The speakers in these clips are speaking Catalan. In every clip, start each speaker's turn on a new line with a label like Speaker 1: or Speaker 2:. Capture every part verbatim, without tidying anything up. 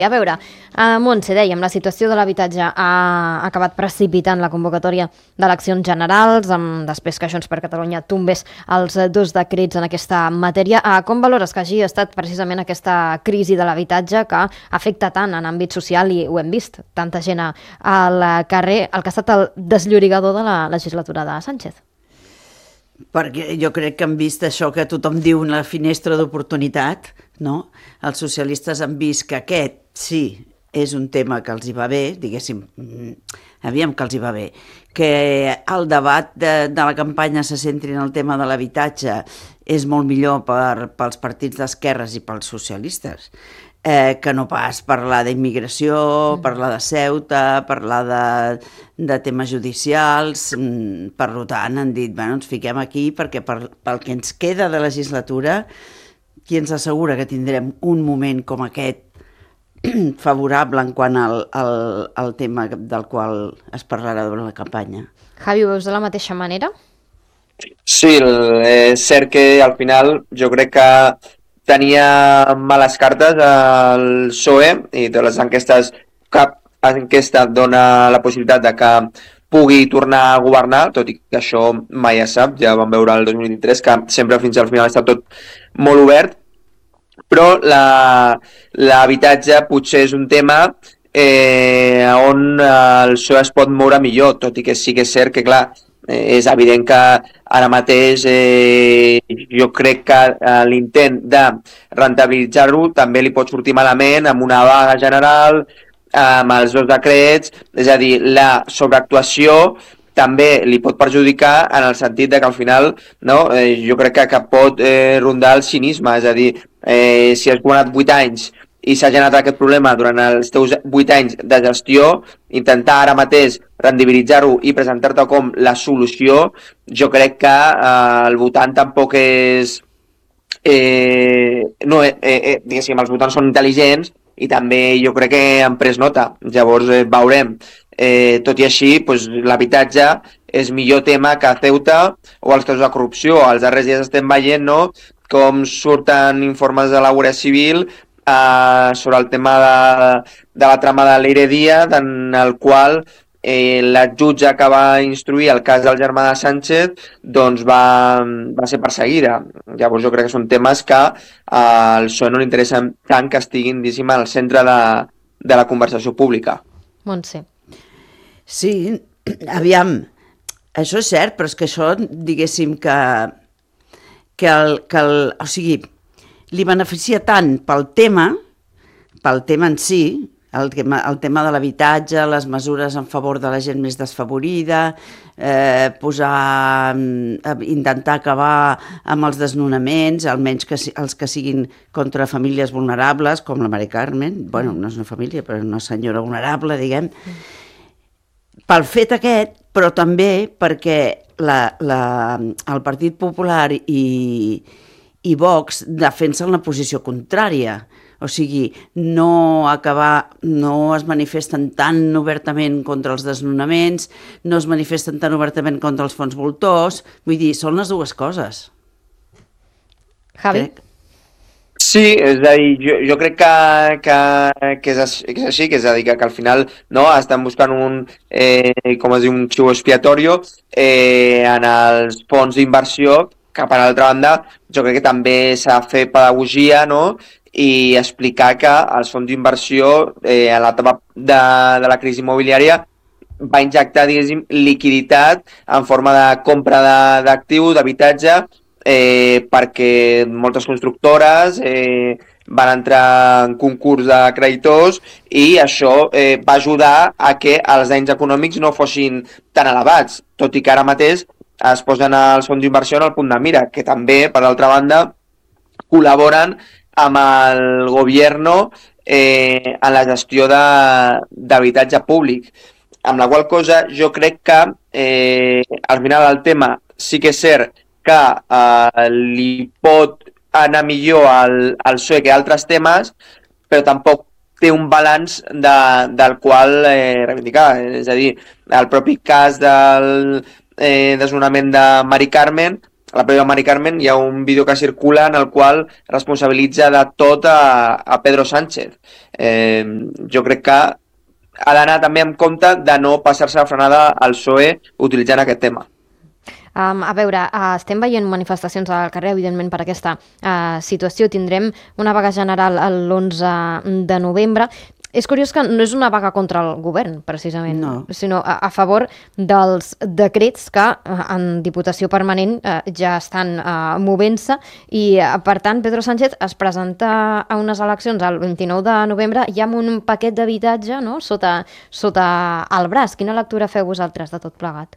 Speaker 1: A veure, eh, Montse, dèiem, la situació de l'habitatge ha acabat precipitant la convocatòria d'eleccions generals, amb, després que Junts per Catalunya tombés els dos decrets en aquesta matèria. Eh, com valores que hagi estat precisament aquesta crisi de l'habitatge que afecta tant en àmbit social i ho hem vist, tanta gent al carrer, el que ha estat el desllorigador de la legislatura de Sánchez?
Speaker 2: Perquè jo crec que han vist això que tothom diu una finestra d'oportunitat, no? Els socialistes han vist que aquest, sí, és un tema que els hi va bé, diguéssim, aviam que els hi va bé, que el debat de, de la campanya se centri en el tema de l'habitatge és molt millor per, pels partits d'esquerres i pels socialistes, eh, que no pas parlar d'immigració, mm. parlar de Ceuta, parlar de, de temes judicials. Per tant, han dit, bueno, ens fiquem aquí perquè per, pel que ens queda de legislatura, qui ens assegura que tindrem un moment com aquest favorable en quant al, al, al tema del qual es parlarà durant la campanya.
Speaker 1: Javi, ho veus de la mateixa manera?
Speaker 3: Sí, és cert que al final jo crec que tenia males cartes al P S O E i de les enquestes, cap enquesta dona la possibilitat de que pugui tornar a governar, tot i que això mai es sap, ja vam veure el dos mil vint-i-tres que sempre fins al final està tot molt obert, però l'habitatge potser és un tema eh, on el P S O E es pot moure millor, tot i que sí que és cert que, clar, eh, és evident que ara mateix eh, jo crec que eh, l'intent de rentabilitzar-ho també li pot sortir malament amb una vaga general, amb els dos decrets, és a dir, la sobreactuació també li pot perjudicar en el sentit de que al final, no, eh, jo crec que, que pot eh, rondar el cinisme, és a dir, eh, si has governat vuit anys i s'ha generat aquest problema durant els teus vuit anys de gestió, intentar ara mateix rendibilitzar-ho i presentar-te com la solució, jo crec que eh, el votant tampoc és... Eh, no, eh, eh, diguéssim, els votants són intel·ligents i també jo crec que han pres nota. Llavors eh, veurem. Eh, tot i així, doncs, l'habitatge és millor tema que Ceuta o els casos de corrupció. Els darrers dies estem veient, no?, com surten informes de la Guàrdia Civil eh, sobre el tema de, de la trama de l'Eire Díaz, en el qual eh, la jutge que va instruir el cas del germà de Sánchez doncs va, va ser perseguida. Llavors jo crec que són temes que eh, al P S O E no li interessa tant que estiguin, diguéssim, al centre de, de la conversació pública.
Speaker 1: Montse.
Speaker 2: Sí, aviam, això és cert, però és que això, diguéssim que, que, el, que el, o sigui, li beneficia tant pel tema, pel tema en si, el tema, el tema de l'habitatge, les mesures en favor de la gent més desfavorida, eh, posar, intentar acabar amb els desnonaments, almenys que, els que siguin contra famílies vulnerables, com la Mari Carmen, bueno, no és una família, però una senyora vulnerable, diguem, pel fet aquest, però també perquè la, la, el Partit Popular i, i Vox defensen la posició contrària. O sigui, no acabar, no es manifesten tan obertament contra els desnonaments, no es manifesten tan obertament contra els fons voltors, vull dir, són les dues coses.
Speaker 1: Javi?
Speaker 2: Crec.
Speaker 3: Sí, és a dir, jo, jo crec que, que, que, és, que és així, que és a dir, que, que al final no, estan buscant un, eh, com es diu, un xiu expiatorio eh, en els fons d'inversió, que per altra banda jo crec que també s'ha de fer pedagogia, no?, i explicar que els fons d'inversió eh, a l'etapa de, de la crisi immobiliària va injectar, diguéssim, liquiditat en forma de compra d'actius, d'habitatge, eh, perquè moltes constructores eh, van entrar en concurs de creditors i això eh, va ajudar a que els danys econòmics no fossin tan elevats, tot i que ara mateix es posen els fons d'inversió en el punt de mira, que també, per altra banda, col·laboren amb el govern eh, en la gestió d'habitatge públic. Amb la qual cosa jo crec que eh, al final el tema sí que és cert que eh, li pot anar millor al, al P S O E que altres temes, però tampoc té un balanç de, del qual eh, reivindicar. És a dir, el propi cas del eh, desnonament de Mari Carmen la prèvia Mari Carmen, hi ha un vídeo que circula en el qual responsabilitza de tot a, a Pedro Sánchez. Eh, jo crec que ha d'anar també en compte de no passar-se la frenada al P S O E utilitzant aquest tema.
Speaker 1: Um, a veure, uh, estem veient manifestacions al carrer, evidentment, per aquesta uh, situació. Tindrem una vaga general l'onze de novembre. És curiós que no és una vaga contra el govern, precisament,
Speaker 2: no.
Speaker 1: sinó a, a favor dels decrets que uh, en Diputació Permanent uh, ja estan uh, movent-se i, uh, per tant, Pedro Sánchez es presenta a unes eleccions el vint-i-nou de novembre ja amb un paquet d'habitatge, no?, sota, sota el braç. Quina lectura feu vosaltres de tot plegat?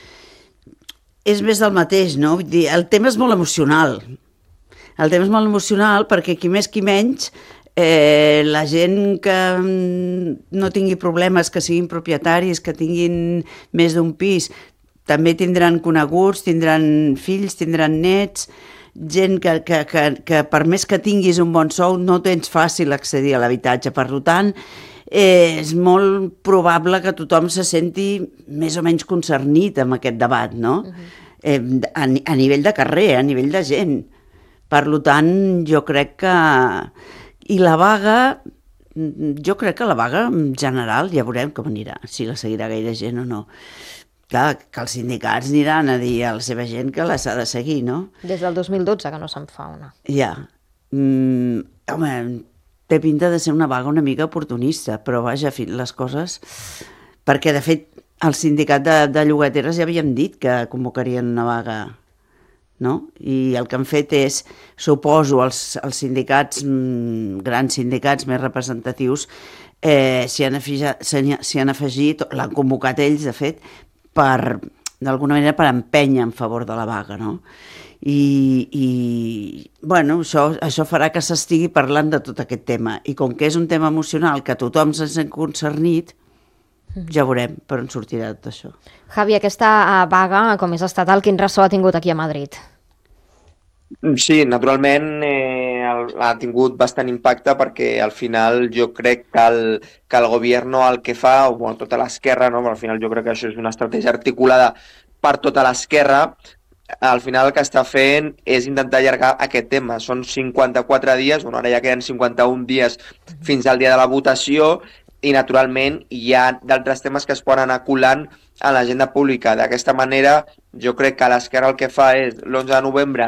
Speaker 2: És més del mateix, no? Vull dir, el tema és molt emocional. El tema és molt emocional perquè qui més qui menys, eh, la gent que no tingui problemes, que siguin propietaris, que tinguin més d'un pis, també tindran coneguts, tindran fills, tindran nets, gent que, que, que, que per més que tinguis un bon sou no tens fàcil accedir a l'habitatge. Per tant, eh, és molt probable que tothom se senti més o menys concernit amb aquest debat, no? Uh-huh. eh, a, a nivell de carrer, a nivell de gent. Per tant, jo crec que... I la vaga, jo crec que la vaga en general ja veurem com anirà, si la seguirà gaire gent o no. Clar, que els sindicats aniran a dir a la seva gent que les ha de seguir, no?
Speaker 1: Des del dos mil dotze que no se'n fa una.
Speaker 2: Ja. Mm, home, té pinta de ser una vaga una mica oportunista, però vaja, les coses... Perquè, de fet, el sindicat de, de llogateres ja havíem dit que convocarien una vaga, no? I el que han fet és, suposo, els, els sindicats, mmm, grans sindicats més representatius, eh, s'hi han, s'hi han afegit, l'han convocat ells, de fet, per, d'alguna manera, per empènyer en favor de la vaga, no? I, i bueno, això, això farà que s'estigui parlant de tot aquest tema. I com que és un tema emocional que tothom se sent concernit, ja veurem per on sortirà tot això.
Speaker 1: Javi, aquesta vaga, com és estatal, quin ressò ha tingut aquí a Madrid?
Speaker 3: Sí, naturalment eh, el, ha tingut bastant impacte perquè al final jo crec que el, que el govern el que fa, o bueno, tota l'esquerra, no? Al final jo crec que això és una estratègia articulada per tota l'esquerra, al final el que està fent és intentar allargar aquest tema. Són cinquanta-quatre dies, bueno, ara ja queden cinquanta-un dies fins al dia de la votació, i naturalment hi ha d'altres temes que es poden anar colant a l'agenda pública. D'aquesta manera jo crec que l'esquerra el que fa és l'onze de novembre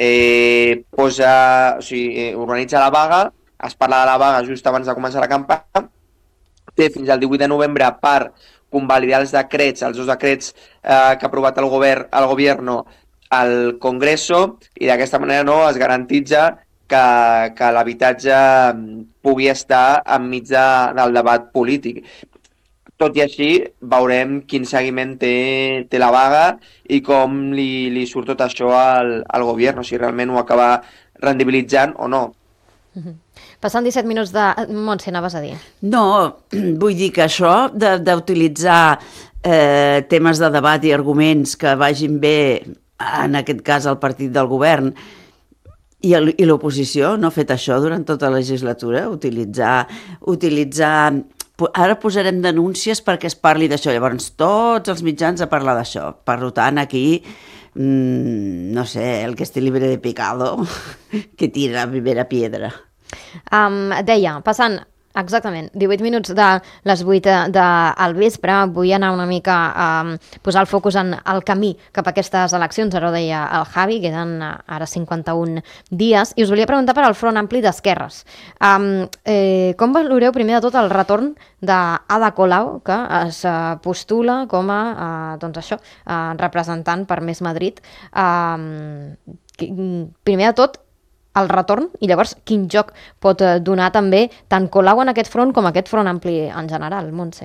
Speaker 3: eh, posa, o sigui, eh, organitza la vaga, es parla de la vaga just abans de començar la campanya, té fins al divuit de novembre per convalidar els decrets, els dos decrets eh, que ha aprovat el govern, el govern al Congreso, i d'aquesta manera no es garantitza que, que l'habitatge pugui estar enmig de, del debat polític. Tot i així, veurem quin seguiment té, té la vaga i com li, li surt tot això al, al govern, si realment ho acaba rendibilitzant o no.
Speaker 1: Uh-huh. Passant disset minuts de... Montse, anaves a dir?
Speaker 2: No, vull dir que això d'utilitzar eh, temes de debat i arguments que vagin bé, en aquest cas al partit del govern, i, el, i l'oposició no ha fet això durant tota la legislatura, utilitzar... utilitzar ara posarem denúncies perquè es parli d'això, llavors tots els mitjans a parlar d'això. Per tant, aquí, mmm, no sé, el que esté libre de pecado, que tira la primera piedra.
Speaker 1: Um, deia, passant exactament divuit minuts de les vuit del vespre, vull anar una mica a um, posar el focus en el camí cap a aquestes eleccions. Ara ho deia el Javi, queden ara cinquanta-un dies, i us volia preguntar per al Front Ampli d'Esquerres. Um, eh, com valoreu primer de tot el retorn d'Ada Colau, que es uh, postula com a uh, doncs això, uh, representant per Més Madrid? Um, primer de tot, el retorn, i llavors quin joc pot donar també tant Colau en aquest front com aquest Front Ampli en general, Montse?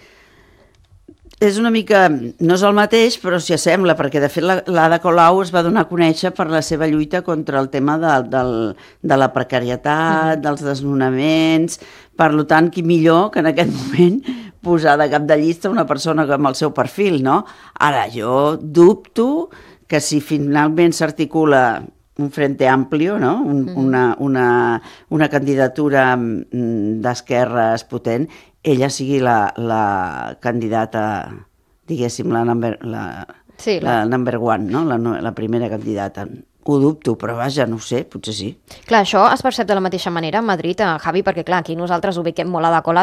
Speaker 2: És una mica... no és el mateix, però s'hi assembla, perquè de fet l'Ada Colau es va donar a conèixer per la seva lluita contra el tema de, del, de la precarietat, mm. dels desnonaments. Per tant, qui millor que en aquest moment posar de cap de llista una persona amb el seu perfil, no? Ara, jo dubto que si finalment s'articula un frente amplio, no? un, mm. una, una, una candidatura d'esquerres potent, ella sigui la, la candidata, diguéssim, la, la,
Speaker 1: Sí,
Speaker 2: la
Speaker 1: la...
Speaker 2: number one, no? la, no- la primera candidata. Ho dubto, però vaja, no ho sé, potser sí.
Speaker 1: Clar, això es percep de la mateixa manera a Madrid, a Javi, perquè clar, aquí nosaltres ubiquem molt a la Colau